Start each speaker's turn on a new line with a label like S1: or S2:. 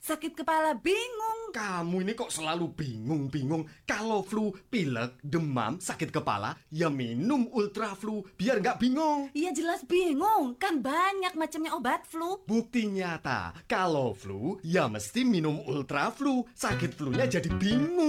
S1: sakit kepala bingung.
S2: Kamu ini kok selalu bingung-bingung. Kalau flu, pilek, demam, sakit kepala, ya minum Ultra Flu biar nggak bingung.
S1: Iya jelas bingung, kan banyak macamnya obat flu.
S2: Bukti nyata, kalau flu, ya mesti minum Ultra Flu. Sakit flunya jadi bingung.